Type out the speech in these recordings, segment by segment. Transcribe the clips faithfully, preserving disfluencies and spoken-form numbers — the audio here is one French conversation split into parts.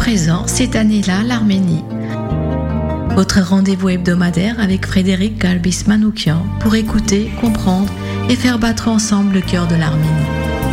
présent cette année-là l'Arménie. Votre rendez-vous hebdomadaire avec Frédéric Galbis-Manoukian pour écouter, comprendre et faire battre ensemble le cœur de l'Arménie.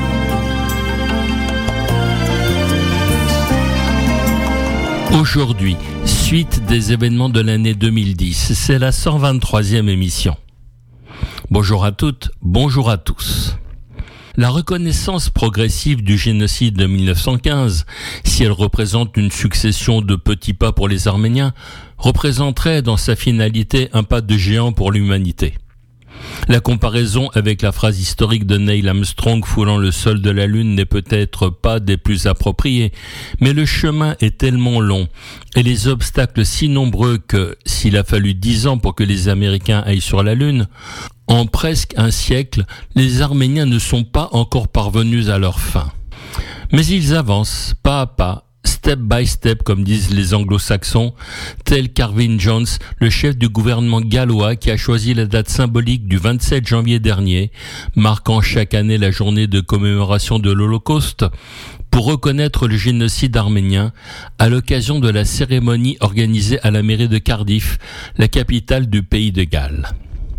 Aujourd'hui, suite des événements de l'année deux mille dix, c'est la cent vingt-troisième émission. Bonjour à toutes, bonjour à tous. La reconnaissance progressive du génocide de mille neuf cent quinze, si elle représente une succession de petits pas pour les Arméniens, représenterait dans sa finalité un pas de géant pour l'humanité. La comparaison avec la phrase historique de Neil Armstrong foulant le sol de la Lune n'est peut-être pas des plus appropriées, mais le chemin est tellement long et les obstacles si nombreux que, s'il a fallu dix ans pour que les Américains aillent sur la Lune, en presque un siècle, les Arméniens ne sont pas encore parvenus à leur fin. Mais ils avancent, pas à pas, step by step, comme disent les anglo-saxons, tel Carvin Jones, le chef du gouvernement gallois qui a choisi la date symbolique du vingt-sept janvier dernier, marquant chaque année la journée de commémoration de l'Holocauste, pour reconnaître le génocide arménien à l'occasion de la cérémonie organisée à la mairie de Cardiff, la capitale du pays de Galles.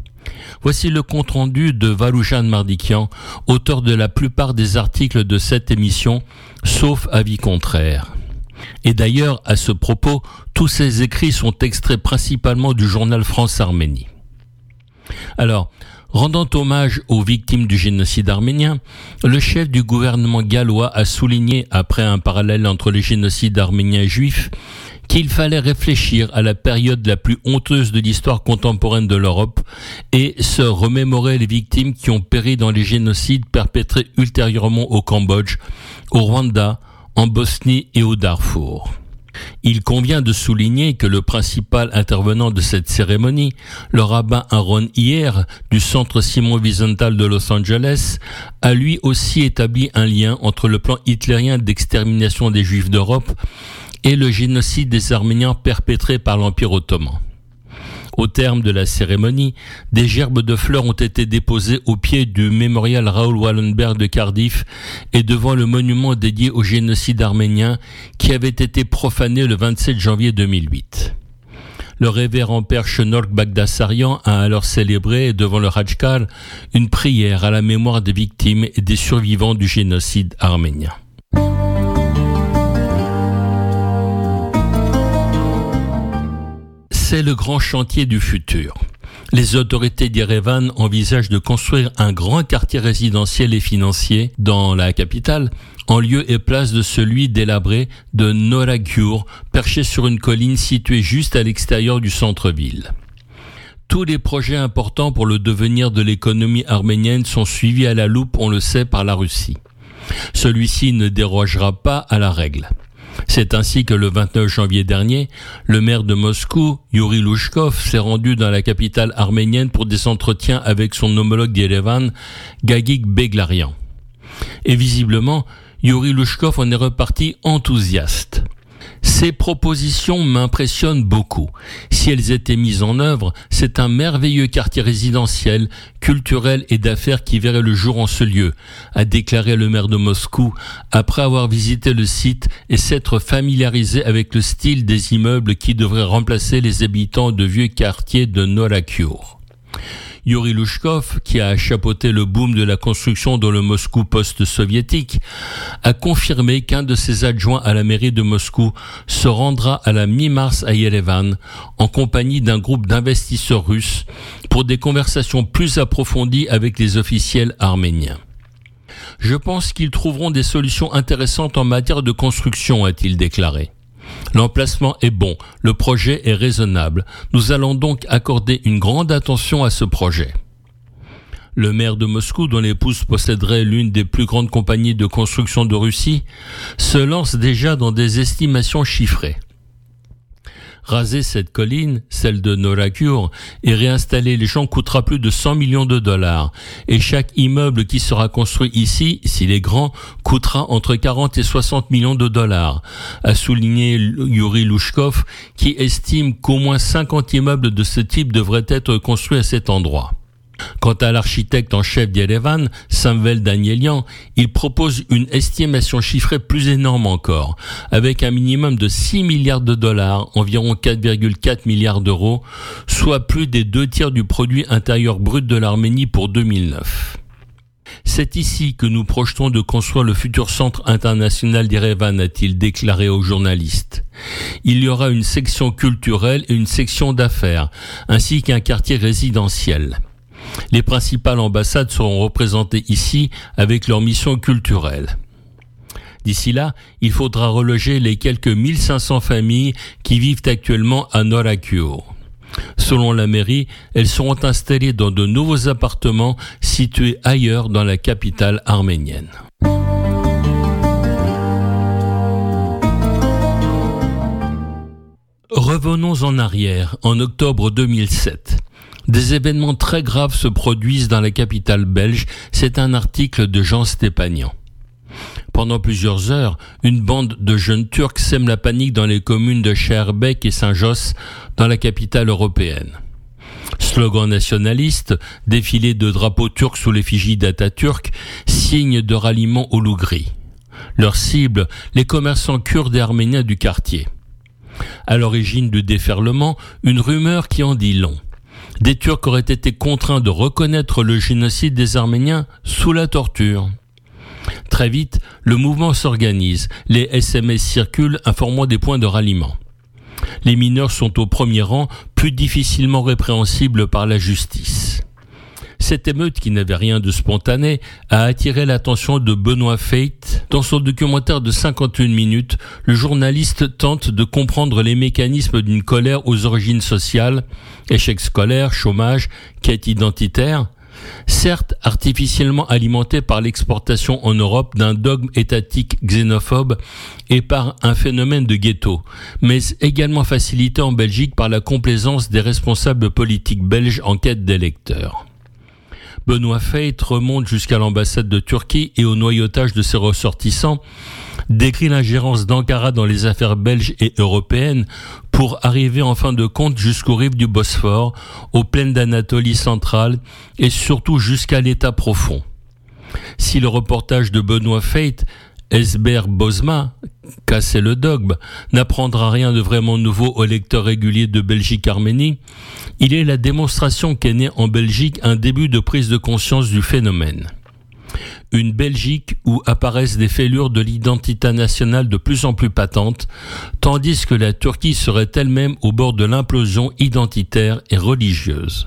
Voici le compte-rendu de Varoujan Mardikian, auteur de la plupart des articles de cette émission, sauf avis contraire. Et d'ailleurs, à ce propos, tous ces écrits sont extraits principalement du journal France-Arménie. Alors, rendant hommage aux victimes du génocide arménien, le chef du gouvernement gallois a souligné, après un parallèle entre les génocides arméniens et juifs, qu'il fallait réfléchir à la période la plus honteuse de l'histoire contemporaine de l'Europe et se remémorer les victimes qui ont péri dans les génocides perpétrés ultérieurement au Cambodge, au Rwanda, en Bosnie et au Darfour. Il convient de souligner que le principal intervenant de cette cérémonie, le rabbin Aaron Hier du centre Simon Wiesenthal de Los Angeles, a lui aussi établi un lien entre le plan hitlérien d'extermination des Juifs d'Europe et le génocide des Arméniens perpétré par l'Empire ottoman. Au terme de la cérémonie, des gerbes de fleurs ont été déposées au pied du mémorial Raoul Wallenberg de Cardiff et devant le monument dédié au génocide arménien qui avait été profané le vingt-sept janvier deux mille huit. Le révérend père Chenork Bagdasarian a alors célébré devant le Rajkal une prière à la mémoire des victimes et des survivants du génocide arménien. C'est le grand chantier du futur. Les autorités d'Erevan envisagent de construire un grand quartier résidentiel et financier dans la capitale, en lieu et place de celui délabré de Noragur, perché sur une colline située juste à l'extérieur du centre-ville. Tous les projets importants pour le devenir de l'économie arménienne sont suivis à la loupe, on le sait, par la Russie. Celui-ci ne dérogera pas à la règle. C'est ainsi que le vingt-neuf janvier dernier, le maire de Moscou, Yuri Lushkov, s'est rendu dans la capitale arménienne pour des entretiens avec son homologue d'Erevan, Gagik Beglarian. Et visiblement, Yuri Lushkov en est reparti enthousiaste. Ces propositions m'impressionnent beaucoup. Si elles étaient mises en œuvre, c'est un merveilleux quartier résidentiel, culturel et d'affaires qui verrait le jour en ce lieu, a déclaré le maire de Moscou après avoir visité le site et s'être familiarisé avec le style des immeubles qui devraient remplacer les habitants de vieux quartiers de Norakur. Yuri Lushkov, qui a chapeauté le boom de la construction dans le Moscou post-soviétique, a confirmé qu'un de ses adjoints à la mairie de Moscou se rendra à la mi-mars à Yerevan en compagnie d'un groupe d'investisseurs russes pour des conversations plus approfondies avec les officiels arméniens. Je pense qu'ils trouveront des solutions intéressantes en matière de construction, a-t-il déclaré. L'emplacement est bon, le projet est raisonnable. Nous allons donc accorder une grande attention à ce projet. Le maire de Moscou, dont l'épouse posséderait l'une des plus grandes compagnies de construction de Russie, se lance déjà dans des estimations chiffrées. Raser cette colline, celle de Norakur, et réinstaller les gens coûtera plus de cent millions de dollars. Et chaque immeuble qui sera construit ici, s'il est grand, coûtera entre quarante et soixante millions de dollars, a souligné Yuri Lushkov, qui estime qu'au moins cinquante immeubles de ce type devraient être construits à cet endroit. Quant à l'architecte en chef d'Yerevan, Samvel Danielian, il propose une estimation chiffrée plus énorme encore, avec un minimum de six milliards de dollars, environ quatre virgule quatre milliards d'euros, soit plus des deux tiers du produit intérieur brut de l'Arménie pour deux mille neuf. C'est ici que nous projetons de construire le futur centre international d'Yerevan, a-t-il déclaré aux journalistes. Il y aura une section culturelle et une section d'affaires, ainsi qu'un quartier résidentiel. Les principales ambassades seront représentées ici avec leur mission culturelle. D'ici là, il faudra reloger les quelques mille cinq cents familles qui vivent actuellement à Norakyo. Selon la mairie, elles seront installées dans de nouveaux appartements situés ailleurs dans la capitale arménienne. Revenons en arrière, en octobre deux mille sept. Des événements très graves se produisent dans la capitale belge, c'est un article de Jean Stépanian. Pendant plusieurs heures, une bande de jeunes Turcs sème la panique dans les communes de Schaerbeek et Saint-Josse, dans la capitale européenne. Slogans nationalistes, défilés de drapeaux turcs sous l'effigie d'Atatürk, signes de ralliement au loup gris. Leur cible, les commerçants kurdes et arméniens du quartier. À l'origine du déferlement, une rumeur qui en dit long. Des Turcs auraient été contraints de reconnaître le génocide des Arméniens sous la torture. Très vite, le mouvement s'organise. Les S M S circulent informant des points de ralliement. Les mineurs sont au premier rang, plus difficilement répréhensibles par la justice. Cette émeute, qui n'avait rien de spontané, a attiré l'attention de Benoît Feit. Dans son documentaire de cinquante et une minutes, le journaliste tente de comprendre les mécanismes d'une colère aux origines sociales, échec scolaire, chômage, quête identitaire, certes artificiellement alimentée par l'exportation en Europe d'un dogme étatique xénophobe et par un phénomène de ghetto, mais également facilité en Belgique par la complaisance des responsables politiques belges en quête d'électeurs. Benoît Feit remonte jusqu'à l'ambassade de Turquie et au noyautage de ses ressortissants, décrit l'ingérence d'Ankara dans les affaires belges et européennes pour arriver en fin de compte jusqu'aux rives du Bosphore, aux plaines d'Anatolie centrale et surtout jusqu'à l'État profond. Si le reportage de Benoît Feit, Esber Bozma, casser le dogme, n'apprendra rien de vraiment nouveau aux lecteurs réguliers de Belgique-Arménie, il est la démonstration qu'est né en Belgique un début de prise de conscience du phénomène. Une Belgique où apparaissent des fêlures de l'identité nationale de plus en plus patentes, tandis que la Turquie serait elle-même au bord de l'implosion identitaire et religieuse.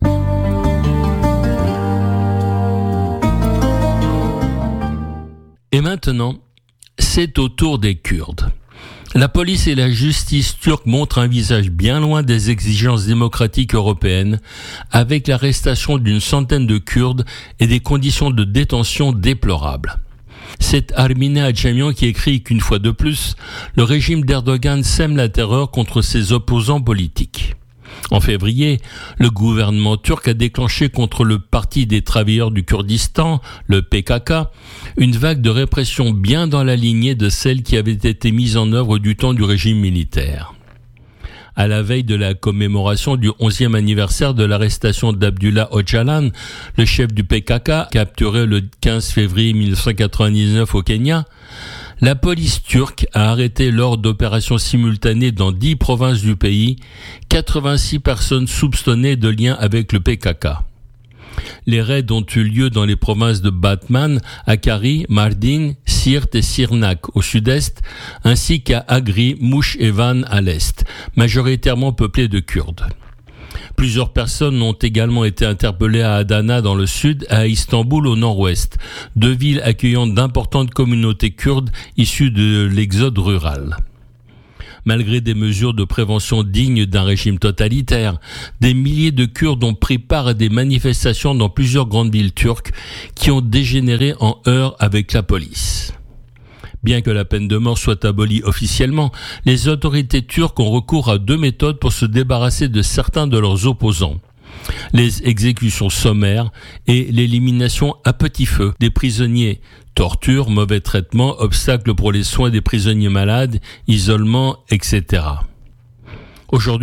Et maintenant, c'est au tour des Kurdes. La police et la justice turque montrent un visage bien loin des exigences démocratiques européennes, avec l'arrestation d'une centaine de Kurdes et des conditions de détention déplorables. C'est Armine Adjamian qui écrit qu'une fois de plus, le régime d'Erdogan sème la terreur contre ses opposants politiques. En février, le gouvernement turc a déclenché contre le Parti des travailleurs du Kurdistan, le P K K, une vague de répression bien dans la lignée de celle qui avait été mise en œuvre du temps du régime militaire. À la veille de la commémoration du onzième anniversaire de l'arrestation d'Abdullah Öcalan, le chef du P K K, capturé le quinze février mille neuf cent quatre-vingt-dix-neuf au Kenya, la police turque a arrêté lors d'opérations simultanées dans dix provinces du pays quatre-vingt-six personnes soupçonnées de lien avec le P K K. Les raids ont eu lieu dans les provinces de Batman, Hakkari, Mardin, Siirt et Sirnak au sud-est, ainsi qu'à Agri, Mouch et Van à l'est, majoritairement peuplées de Kurdes. Plusieurs personnes ont également été interpellées à Adana dans le sud et à Istanbul au nord-ouest, deux villes accueillant d'importantes communautés kurdes issues de l'exode rural. Malgré des mesures de prévention dignes d'un régime totalitaire, des milliers de Kurdes ont pris part à des manifestations dans plusieurs grandes villes turques qui ont dégénéré en heurts avec la police. Bien que la peine de mort soit abolie officiellement, les autorités turques ont recours à deux méthodes pour se débarrasser de certains de leurs opposants. Les exécutions sommaires et l'élimination à petit feu des prisonniers. Torture, mauvais traitement, obstacles pour les soins des prisonniers malades, isolement, et cetera. Aujourd'hui,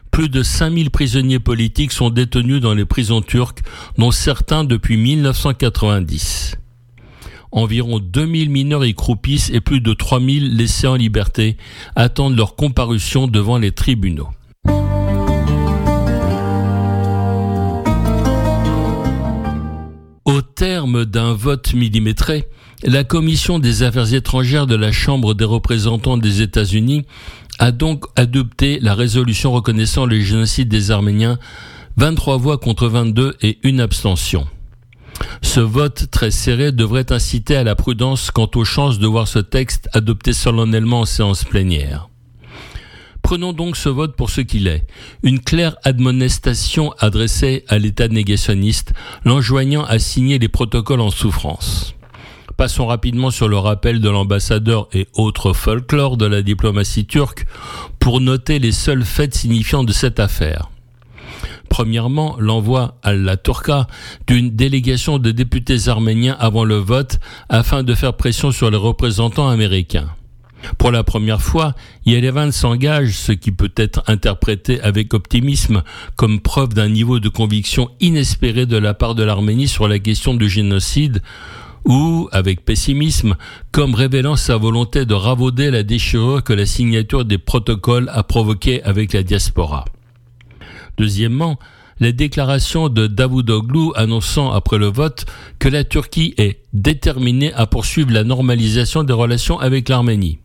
Plus de cinq mille prisonniers politiques sont détenus dans les prisons turques, dont certains depuis mille neuf cent quatre-vingt-dix. Environ deux mille mineurs y croupissent et plus de trois mille laissés en liberté attendent leur comparution devant les tribunaux. Au terme d'un vote millimétré, la Commission des Affaires étrangères de la Chambre des représentants des États-Unis a donc adopté la résolution reconnaissant le génocide des Arméniens, vingt-trois voix contre vingt-deux et une abstention. Ce vote très serré devrait inciter à la prudence quant aux chances de voir ce texte adopté solennellement en séance plénière. Prenons donc ce vote pour ce qu'il est, une claire admonestation adressée à l'État négationniste, l'enjoignant à signer les protocoles en souffrance. Passons rapidement sur le rappel de l'ambassadeur et autres folklore de la diplomatie turque pour noter les seuls faits signifiants de cette affaire. Premièrement, l'envoi à la Turca d'une délégation de députés arméniens avant le vote afin de faire pression sur les représentants américains. Pour la première fois, Yerevan s'engage, ce qui peut être interprété avec optimisme comme preuve d'un niveau de conviction inespéré de la part de l'Arménie sur la question du génocide, ou, avec pessimisme, comme révélant sa volonté de ravauder la déchirure que la signature des protocoles a provoquée avec la diaspora. Deuxièmement, la déclaration de Davutoglu annonçant après le vote que la Turquie est déterminée à poursuivre la normalisation des relations avec l'Arménie.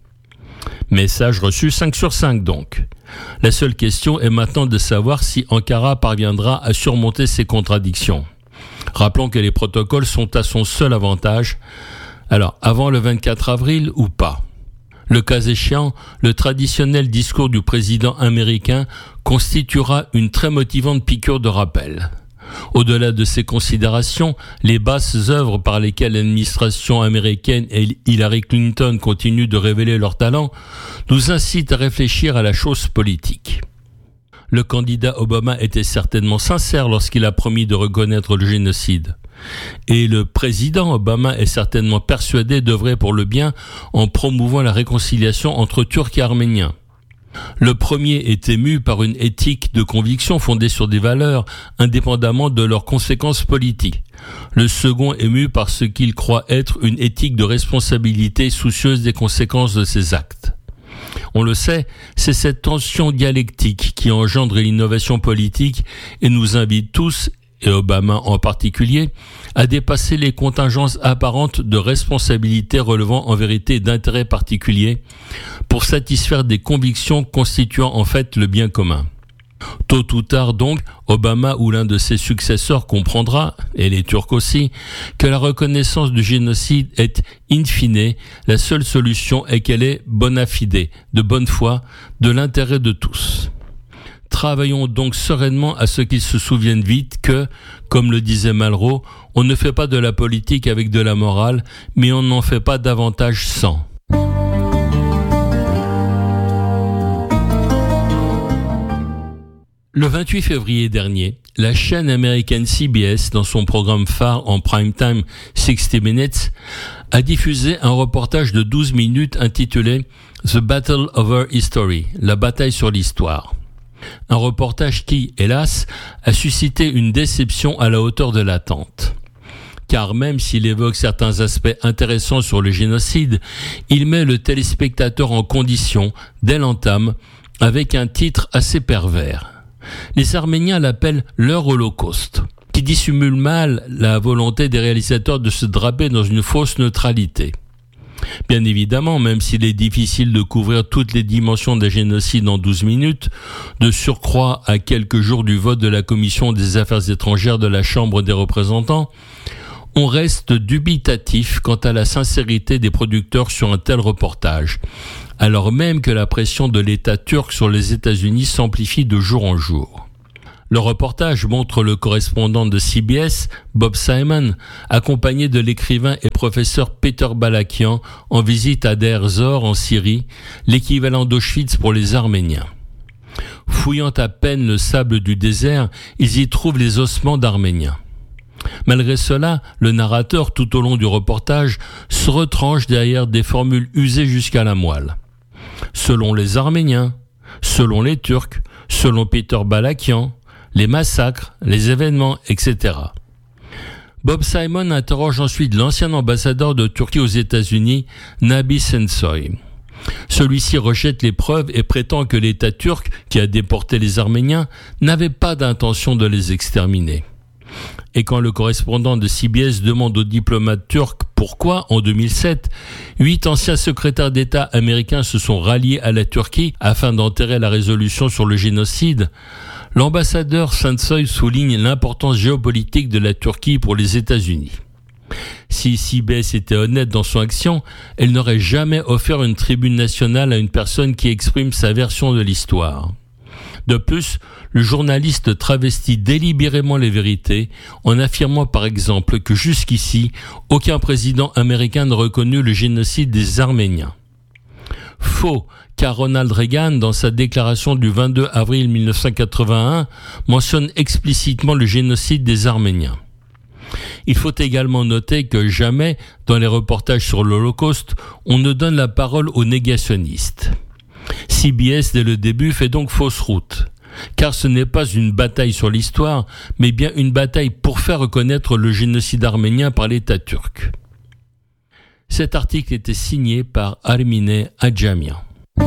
Message reçu cinq sur cinq donc. La seule question est maintenant de savoir si Ankara parviendra à surmonter ces contradictions. Rappelons que les protocoles sont à son seul avantage. Alors, avant le vingt-quatre avril ou pas? Le cas échéant, le traditionnel discours du président américain constituera une très motivante piqûre de rappel. Au-delà de ces considérations, les basses œuvres par lesquelles l'administration américaine et Hillary Clinton continuent de révéler leur talent nous incitent à réfléchir à la chose politique. Le candidat Obama était certainement sincère lorsqu'il a promis de reconnaître le génocide. Et le président Obama est certainement persuadé d'œuvrer pour le bien en promouvant la réconciliation entre Turcs et Arméniens. Le premier est ému par une éthique de conviction fondée sur des valeurs, indépendamment de leurs conséquences politiques. Le second est ému par ce qu'il croit être une éthique de responsabilité soucieuse des conséquences de ses actes. On le sait, c'est cette tension dialectique qui engendre l'innovation politique et nous invite tous, et Obama en particulier, à dépasser les contingences apparentes de responsabilité relevant en vérité d'intérêts particuliers pour satisfaire des convictions constituant en fait le bien commun. Tôt ou tard donc, Obama ou l'un de ses successeurs comprendra, et les Turcs aussi, que la reconnaissance du génocide est in fine la seule solution et qu'elle est bona fide, de bonne foi, de l'intérêt de tous. Travaillons donc sereinement à ce qu'ils se souviennent vite que, comme le disait Malraux, on ne fait pas de la politique avec de la morale, mais on n'en fait pas davantage sans. Le vingt-huit février dernier, la chaîne américaine C B S, dans son programme phare en prime time sixty minutes, a diffusé un reportage de douze minutes intitulé « The Battle Over History », la bataille sur l'histoire. Un reportage qui, hélas, a suscité une déception à la hauteur de l'attente. Car même s'il évoque certains aspects intéressants sur le génocide, il met le téléspectateur en condition, dès l'entame, avec un titre assez pervers. Les Arméniens l'appellent leur holocauste, qui dissimule mal la volonté des réalisateurs de se draper dans une fausse neutralité. Bien évidemment, même s'il est difficile de couvrir toutes les dimensions d'un génocide en douze minutes, de surcroît à quelques jours du vote de la Commission des Affaires étrangères de la Chambre des représentants, on reste dubitatif quant à la sincérité des producteurs sur un tel reportage, alors même que la pression de l'État turc sur les États-Unis s'amplifie de jour en jour. Le reportage montre le correspondant de C B S, Bob Simon, accompagné de l'écrivain et professeur Peter Balakian en visite à Deir Zor en Syrie, l'équivalent d'Auschwitz pour les Arméniens. Fouillant à peine le sable du désert, ils y trouvent les ossements d'Arméniens. Malgré cela, le narrateur, tout au long du reportage, se retranche derrière des formules usées jusqu'à la moelle. Selon les Arméniens, selon les Turcs, selon Peter Balakian, les massacres, les événements, et cetera. Bob Simon interroge ensuite l'ancien ambassadeur de Turquie aux États-Unis, Nabi Sensoy. Celui-ci rejette les preuves et prétend que l'État turc, qui a déporté les Arméniens, n'avait pas d'intention de les exterminer. Et quand le correspondant de C B S demande au diplomate turc pourquoi, en deux mille sept, huit anciens secrétaires d'État américains se sont ralliés à la Turquie afin d'enterrer la résolution sur le génocide, l'ambassadeur Sensoy souligne l'importance géopolitique de la Turquie pour les États-Unis. Si C B S était honnête dans son action, elle n'aurait jamais offert une tribune nationale à une personne qui exprime sa version de l'histoire. De plus, le journaliste travestit délibérément les vérités en affirmant par exemple que jusqu'ici, aucun président américain n'a reconnu le génocide des Arméniens. Faux, car Ronald Reagan, dans sa déclaration du vingt-deux avril mille neuf cent quatre-vingt-un, mentionne explicitement le génocide des Arméniens. Il faut également noter que jamais, dans les reportages sur l'Holocauste, on ne donne la parole aux négationnistes. C B S, dès le début, fait donc fausse route, car ce n'est pas une bataille sur l'histoire, mais bien une bataille pour faire reconnaître le génocide arménien par l'État turc. Cet article était signé par Armine Adjamian.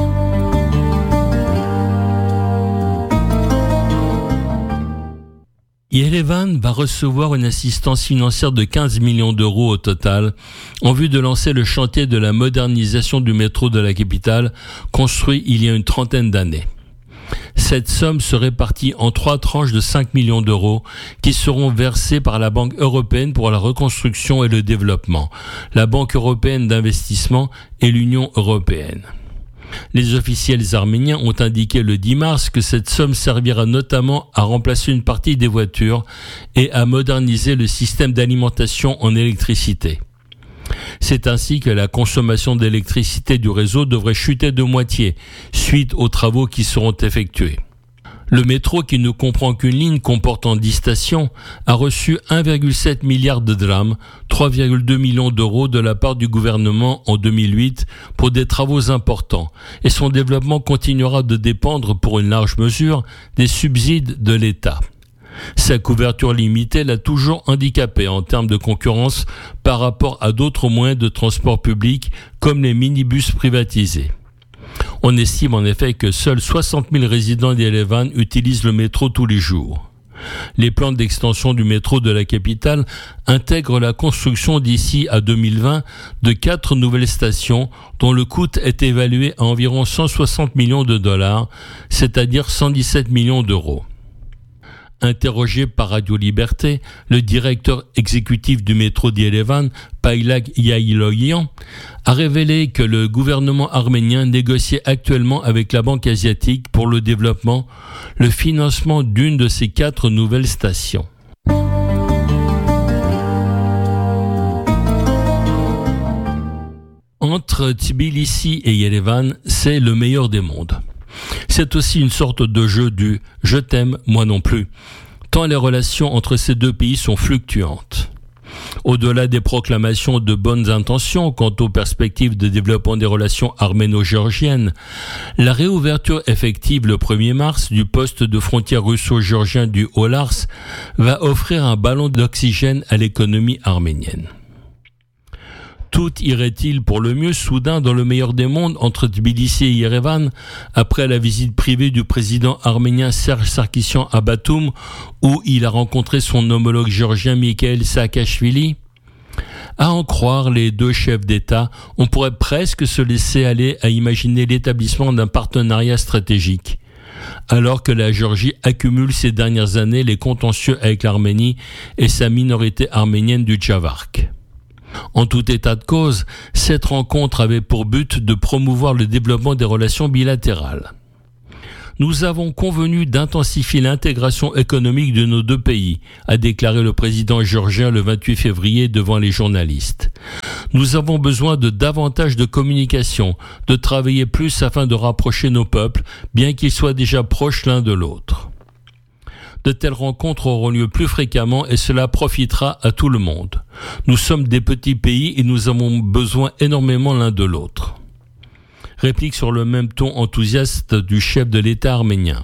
Yerevan va recevoir une assistance financière de quinze millions d'euros au total en vue de lancer le chantier de la modernisation du métro de la capitale construit il y a une trentaine d'années. Cette somme se répartit en trois tranches de cinq millions d'euros qui seront versées par la Banque européenne pour la reconstruction et le développement, la Banque européenne d'investissement et l'Union européenne. Les officiels arméniens ont indiqué le dix mars que cette somme servira notamment à remplacer une partie des voitures et à moderniser le système d'alimentation en électricité. C'est ainsi que la consommation d'électricité du réseau devrait chuter de moitié suite aux travaux qui seront effectués. Le métro, qui ne comprend qu'une ligne comportant dix stations, a reçu un virgule sept milliard de drams, trois virgule deux millions d'euros de la part du gouvernement en deux mille huit pour des travaux importants, et son développement continuera de dépendre pour une large mesure des subsides de l'État. Sa couverture limitée l'a toujours handicapé en termes de concurrence par rapport à d'autres moyens de transport public comme les minibus privatisés. On estime en effet que seuls soixante mille résidents d'Yerevan utilisent le métro tous les jours. Les plans d'extension du métro de la capitale intègrent la construction d'ici à deux mille vingt de quatre nouvelles stations dont le coût est évalué à environ cent soixante millions de dollars, c'est-à-dire cent dix-sept millions d'euros. Interrogé par Radio Liberté, le directeur exécutif du métro d'Yerevan, Paylak Yayloyan, a révélé que le gouvernement arménien négociait actuellement avec la Banque asiatique pour le développement le financement d'une de ces quatre nouvelles stations. Entre Tbilissi et Yerevan, c'est le meilleur des mondes. C'est aussi une sorte de jeu du « je t'aime, moi non plus », tant les relations entre ces deux pays sont fluctuantes. Au-delà des proclamations de bonnes intentions quant aux perspectives de développement des relations arméno-géorgiennes, la réouverture effective le premier mars du poste de frontière russo-géorgien du Haut-Lars va offrir un ballon d'oxygène à l'économie arménienne. Tout irait-il pour le mieux soudain dans le meilleur des mondes entre Tbilissi et Yerevan après la visite privée du président arménien Serge Sarkissian à Batoum où il a rencontré son homologue géorgien Mikhail Saakashvili? À en croire les deux chefs d'État, on pourrait presque se laisser aller à imaginer l'établissement d'un partenariat stratégique. Alors que la Géorgie accumule ces dernières années les contentieux avec l'Arménie et sa minorité arménienne du Djavark. En tout état de cause, cette rencontre avait pour but de promouvoir le développement des relations bilatérales. Nous avons convenu d'intensifier l'intégration économique de nos deux pays, a déclaré le président géorgien le vingt-huit février devant les journalistes. Nous avons besoin de davantage de communication, de travailler plus afin de rapprocher nos peuples, bien qu'ils soient déjà proches l'un de l'autre. De telles rencontres auront lieu plus fréquemment et cela profitera à tout le monde. Nous sommes des petits pays et nous avons besoin énormément l'un de l'autre. Réplique sur le même ton enthousiaste du chef de l'État arménien.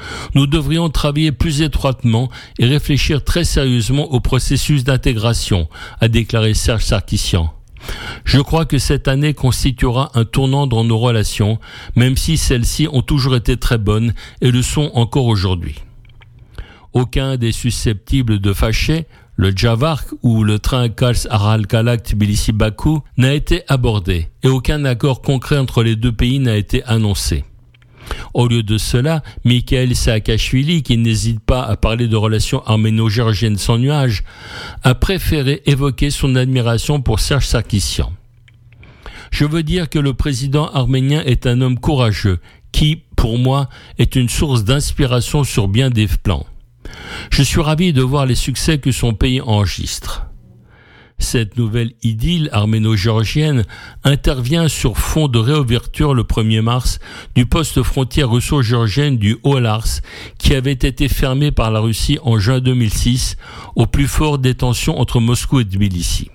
nous devrions travailler plus étroitement et réfléchir très sérieusement au processus d'intégration, a déclaré Serge Sarkissian. Je crois que cette année constituera un tournant dans nos relations, même si celles-ci ont toujours été très bonnes et le sont encore aujourd'hui. Aucun des susceptibles de fâcher, le Javark ou le train Kals Aral-Kalak Tbilissi-Bakou, n'a été abordé et aucun accord concret entre les deux pays n'a été annoncé. Au lieu de cela, Mikhail Saakashvili, qui n'hésite pas à parler de relations arméno-géorgiennes sans nuage, a préféré évoquer son admiration pour Serge Sarkissian. Je veux dire que le président arménien est un homme courageux, qui, pour moi, est une source d'inspiration sur bien des plans. Je suis ravi de voir les succès que son pays enregistre. Cette nouvelle idylle arméno-géorgienne intervient sur fond de réouverture le premier mars du poste frontière russo-géorgienne du Haut-Lars qui avait été fermé par la Russie en juin deux mille six au plus fort des tensions entre Moscou et Tbilissi.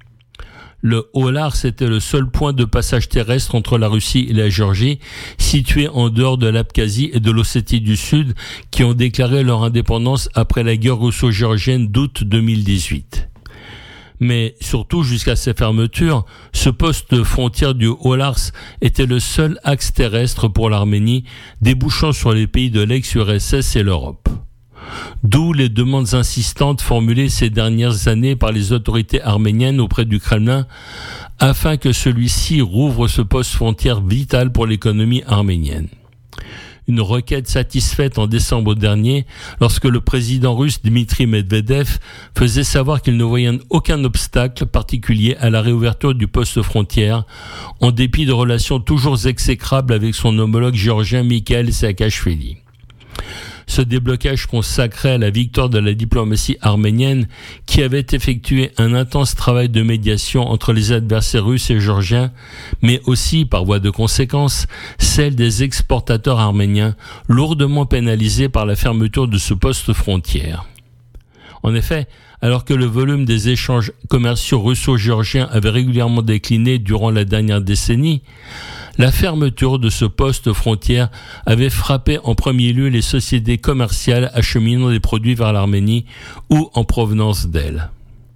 Le Haut-Lars était le seul point de passage terrestre entre la Russie et la Géorgie, situé en dehors de l'Abkhazie et de l'Ossétie du Sud, qui ont déclaré leur indépendance après la guerre russo-géorgienne d'août deux mille dix-huit. Mais surtout, jusqu'à ces fermetures, ce poste frontière du Haut-Lars était le seul axe terrestre pour l'Arménie, débouchant sur les pays de l'ex-U R S S et l'Europe. D'où les demandes insistantes formulées ces dernières années par les autorités arméniennes auprès du Kremlin, afin que celui-ci rouvre ce poste frontière vital pour l'économie arménienne. Une requête satisfaite en décembre dernier, lorsque le président russe Dmitri Medvedev faisait savoir qu'il ne voyait aucun obstacle particulier à la réouverture du poste frontière, en dépit de relations toujours exécrables avec son homologue géorgien Mikhail Saakashvili. Ce déblocage consacrait à la victoire de la diplomatie arménienne qui avait effectué un intense travail de médiation entre les adversaires russes et géorgiens, mais aussi, par voie de conséquence, celle des exportateurs arméniens, lourdement pénalisés par la fermeture de ce poste frontière. En effet, alors que le volume des échanges commerciaux russo-géorgiens avait régulièrement décliné durant la dernière décennie, la fermeture de ce poste frontière avait frappé en premier lieu les sociétés commerciales acheminant des produits vers l'Arménie ou en provenance d'elle.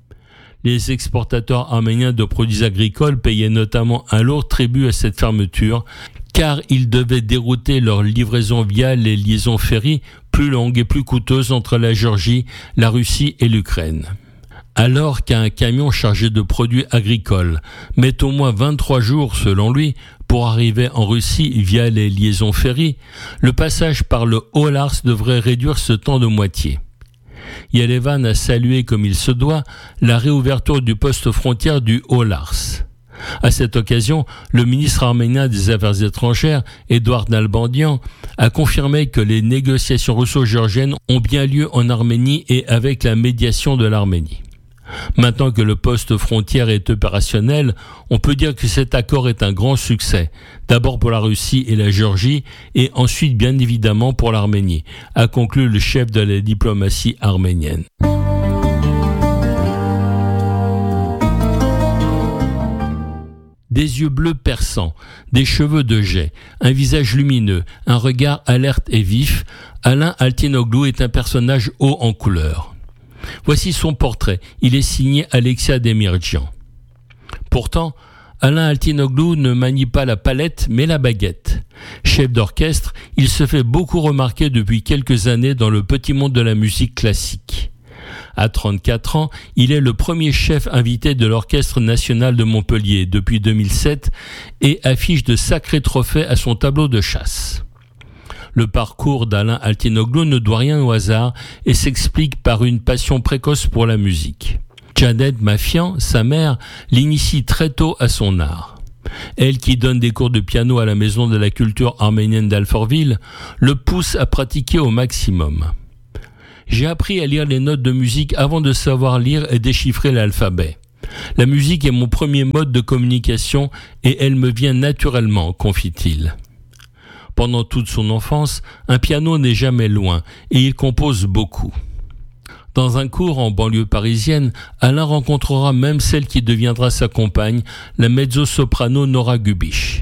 Les exportateurs arméniens de produits agricoles payaient notamment un lourd tribut à cette fermeture, car ils devaient dérouter leurs livraisons via les liaisons ferries plus longues et plus coûteuses entre la Géorgie, la Russie et l'Ukraine. Alors qu'un camion chargé de produits agricoles met au moins vingt-trois jours, selon lui, pour arriver en Russie via les liaisons ferries, le passage par le Haut-Lars devrait réduire ce temps de moitié. Yerevan a salué comme il se doit la réouverture du poste frontière du Haut-Lars. À cette occasion, le ministre arménien des Affaires étrangères, Édouard Nalbandian, a confirmé que les négociations russo-géorgiennes ont bien lieu en Arménie et avec la médiation de l'Arménie. Maintenant que le poste frontière est opérationnel, on peut dire que cet accord est un grand succès, d'abord pour la Russie et la Géorgie, et ensuite bien évidemment pour l'Arménie, a conclu le chef de la diplomatie arménienne. Des yeux bleus perçants, des cheveux de jais, un visage lumineux, un regard alerte et vif, Alain Altinoglu est un personnage haut en couleur. Voici son portrait, il est signé Alexia Demirjian. Pourtant, Alain Altinoglu ne manie pas la palette mais la baguette. Chef d'orchestre, il se fait beaucoup remarquer depuis quelques années dans le petit monde de la musique classique. À trente-quatre ans, il est le premier chef invité de l'Orchestre national de Montpellier depuis deux mille sept et affiche de sacrés trophées à son tableau de chasse. Le parcours d'Alain Altinoglu ne doit rien au hasard et s'explique par une passion précoce pour la musique. Janet Mafian, sa mère, l'initie très tôt à son art. Elle, qui donne des cours de piano à la Maison de la Culture arménienne d'Alfortville, le pousse à pratiquer au maximum. J'ai appris à lire les notes de musique avant de savoir lire et déchiffrer l'alphabet. La musique est mon premier mode de communication et elle me vient naturellement, confie-t-il. Pendant toute son enfance, un piano n'est jamais loin et il compose beaucoup. Dans un cours en banlieue parisienne, Alain rencontrera même celle qui deviendra sa compagne, la mezzo-soprano Nora Gubish.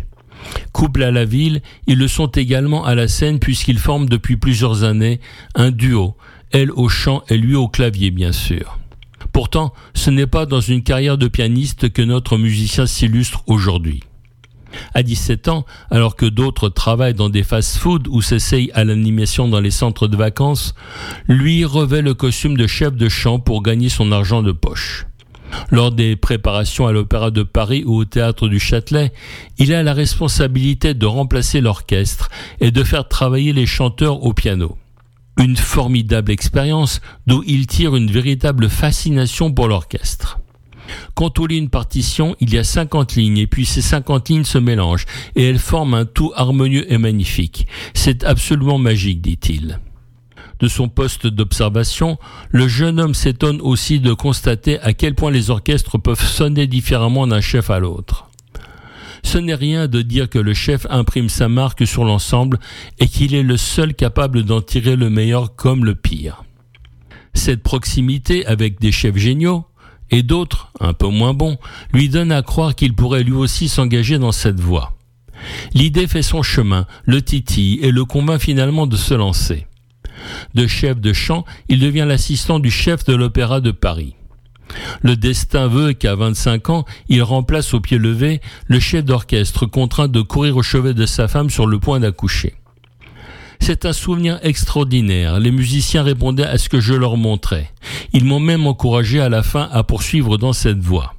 Couple à la ville, ils le sont également à la scène puisqu'ils forment depuis plusieurs années un duo, elle au chant et lui au clavier bien sûr. Pourtant, ce n'est pas dans une carrière de pianiste que notre musicien s'illustre aujourd'hui. À dix-sept ans, alors que d'autres travaillent dans des fast-foods ou s'essayent à l'animation dans les centres de vacances, lui revêt le costume de chef de chant pour gagner son argent de poche. Lors des préparations à l'Opéra de Paris ou au Théâtre du Châtelet, il a la responsabilité de remplacer l'orchestre et de faire travailler les chanteurs au piano. Une formidable expérience d'où il tire une véritable fascination pour l'orchestre. Quand on lit une partition, il y a cinquante lignes et puis ces cinquante lignes se mélangent et elles forment un tout harmonieux et magnifique. C'est absolument magique, dit-il. De son poste d'observation, le jeune homme s'étonne aussi de constater à quel point les orchestres peuvent sonner différemment d'un chef à l'autre. Ce n'est rien de dire que le chef imprime sa marque sur l'ensemble et qu'il est le seul capable d'en tirer le meilleur comme le pire. Cette proximité avec des chefs géniaux, et d'autres, un peu moins bons, lui donne à croire qu'il pourrait lui aussi s'engager dans cette voie. L'idée fait son chemin, le titille et le convainc finalement de se lancer. De chef de chant, il devient l'assistant du chef de l'Opéra de Paris. Le destin veut qu'à vingt-cinq ans, il remplace au pied levé le chef d'orchestre contraint de courir au chevet de sa femme sur le point d'accoucher. C'est un souvenir extraordinaire. Les musiciens répondaient à ce que je leur montrais. Ils m'ont même encouragé à la fin à poursuivre dans cette voie.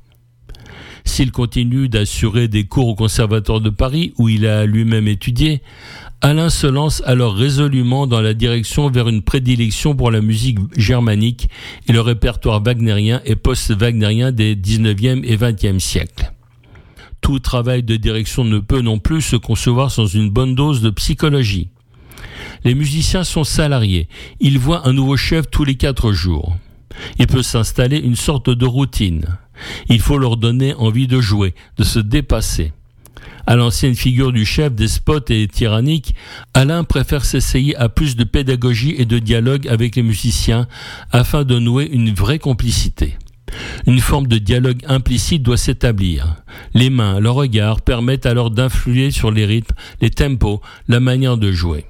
S'il continue d'assurer des cours au Conservatoire de Paris, où il a lui-même étudié, Alain se lance alors résolument dans la direction vers une prédilection pour la musique germanique et le répertoire wagnérien et post-wagnérien des dix-neuvième et vingtième siècles. Tout travail de direction ne peut non plus se concevoir sans une bonne dose de psychologie. Les musiciens sont salariés, ils voient un nouveau chef tous les quatre jours. Il peut s'installer une sorte de routine. Il faut leur donner envie de jouer, de se dépasser. À l'ancienne figure du chef despote et tyrannique, Alain préfère s'essayer à plus de pédagogie et de dialogue avec les musiciens afin de nouer une vraie complicité. Une forme de dialogue implicite doit s'établir. Les mains, le regard permettent alors d'influer sur les rythmes, les tempos, la manière de jouer.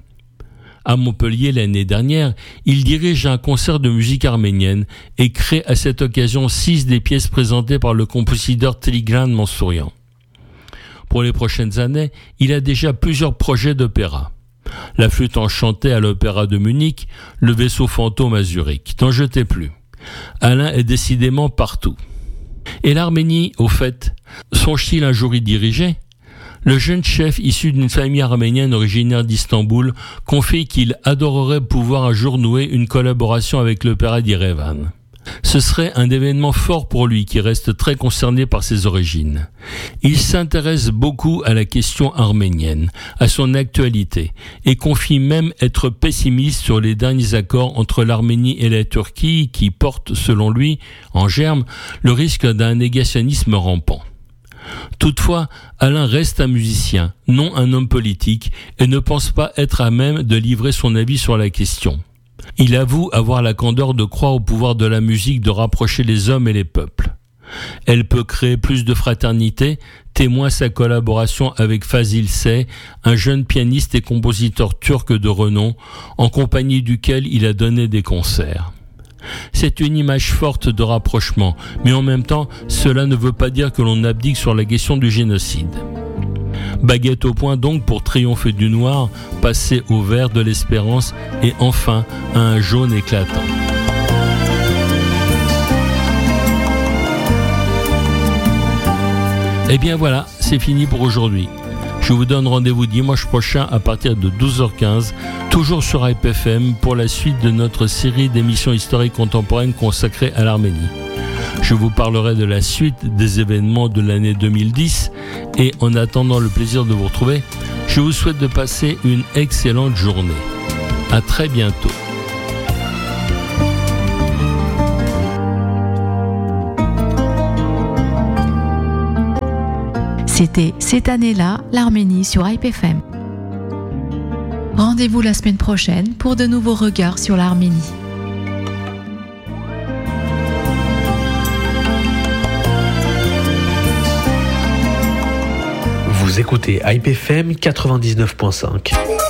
À Montpellier l'année dernière, il dirige un concert de musique arménienne et crée à cette occasion six des pièces présentées par le compositeur Tigran Mansourian. Pour les prochaines années, il a déjà plusieurs projets d'opéra. La flûte enchantée à l'Opéra de Munich, le vaisseau fantôme à Zurich. N'en jetez plus. Alain est décidément partout. Et l'Arménie, au fait, songe-t-il un jour y diriger ? Le jeune chef, issu d'une famille arménienne originaire d'Istanbul, confie qu'il adorerait pouvoir un jour nouer une collaboration avec l'Opéra d'Erevan. Ce serait un événement fort pour lui qui reste très concerné par ses origines. Il s'intéresse beaucoup à la question arménienne, à son actualité, et confie même être pessimiste sur les derniers accords entre l'Arménie et la Turquie qui portent, selon lui, en germe, le risque d'un négationnisme rampant. Toutefois, Alain reste un musicien, non un homme politique, et ne pense pas être à même de livrer son avis sur la question. Il avoue avoir la candeur de croire au pouvoir de la musique de rapprocher les hommes et les peuples. Elle peut créer plus de fraternité, témoin sa collaboration avec Fazil Say, un jeune pianiste et compositeur turc de renom, en compagnie duquel il a donné des concerts. C'est une image forte de rapprochement, mais en même temps, cela ne veut pas dire que l'on abdique sur la question du génocide. Baguette au poing donc pour triompher du noir, passer au vert de l'espérance et enfin à un jaune éclatant. Et bien voilà, c'est fini pour aujourd'hui. Je vous donne rendez-vous dimanche prochain à partir de douze heures quinze, toujours sur Hype F M, pour la suite de notre série d'émissions historiques contemporaines consacrées à l'Arménie. Je vous parlerai de la suite des événements de l'année deux mille dix et en attendant le plaisir de vous retrouver, je vous souhaite de passer une excellente journée. À très bientôt. C'était cette année-là, l'Arménie sur Hype F M. Rendez-vous la semaine prochaine pour de nouveaux regards sur l'Arménie. Vous Vous écoutez I P F M quatre-vingt-dix-neuf point cinq.